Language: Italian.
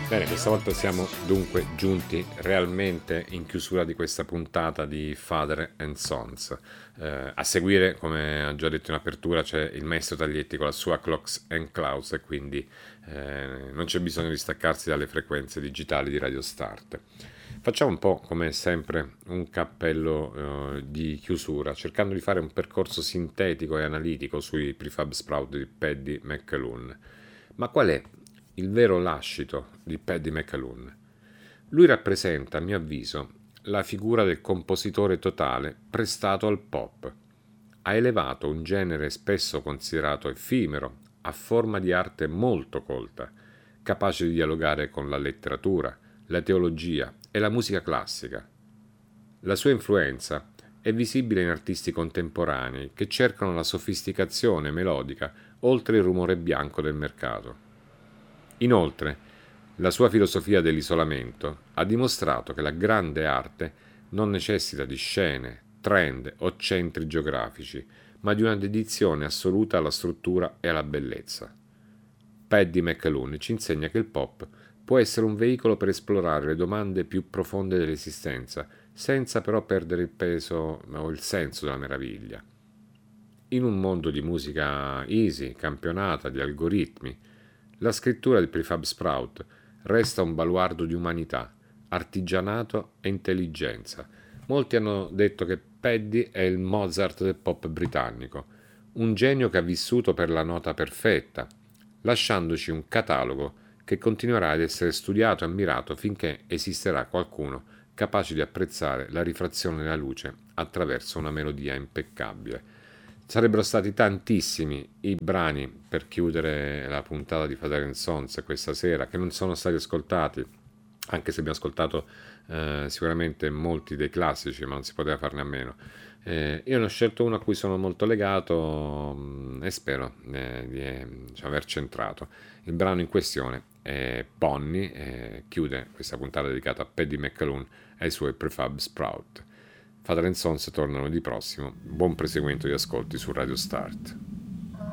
Bene, questa volta siamo dunque giunti realmente in chiusura di questa puntata di Father and Sons. A seguire, come ho già detto in apertura, c'è il maestro Taglietti con la sua Clocks and Clouds e quindi non c'è bisogno di staccarsi dalle frequenze digitali di Radio Start. Facciamo un po' come sempre un cappello di chiusura, cercando di fare un percorso sintetico e analitico sui prefab sprout di Paddy McAloon. Ma qual è il vero lascito di Paddy McAloon? Lui rappresenta, a mio avviso, la figura del compositore totale prestato al pop. Ha elevato un genere spesso considerato effimero a forma di arte molto colta, capace di dialogare con la letteratura, la teologia e la musica classica. La sua influenza è visibile in artisti contemporanei che cercano la sofisticazione melodica oltre il rumore bianco del mercato. Inoltre, la sua filosofia dell'isolamento ha dimostrato che la grande arte non necessita di scene, trend o centri geografici, ma di una dedizione assoluta alla struttura e alla bellezza. Paddy McAloon ci insegna che il pop può essere un veicolo per esplorare le domande più profonde dell'esistenza, senza però perdere il peso o il senso della meraviglia. In un mondo di musica easy, campionata, di algoritmi, la scrittura del Prefab Sprout resta un baluardo di umanità, artigianato e intelligenza. Molti hanno detto che Paddy è il Mozart del pop britannico, un genio che ha vissuto per la nota perfetta, lasciandoci un catalogo che continuerà ad essere studiato e ammirato finché esisterà qualcuno capace di apprezzare la rifrazione della luce attraverso una melodia impeccabile. Sarebbero stati tantissimi i brani per chiudere la puntata di Father and Sons questa sera che non sono stati ascoltati, anche se abbiamo ascoltato sicuramente molti dei classici, ma non si poteva farne a meno. Io ne ho scelto uno a cui sono molto legato e spero di aver centrato. Il brano in questione è Bonnie, chiude questa puntata dedicata a Paddy McAloon e ai suoi Prefab Sprout. Father and Sons tornano di prossimo. Buon proseguimento di ascolti su Radio Start.